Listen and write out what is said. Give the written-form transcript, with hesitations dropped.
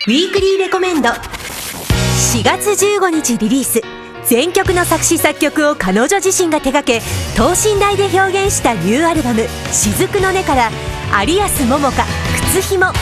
ウィークリーレコメンド。4月15日リリース、全曲の作詞作曲を彼女自身が手掛け、等身大で表現したニューアルバム「雫の音」から有安桃香、靴ひも。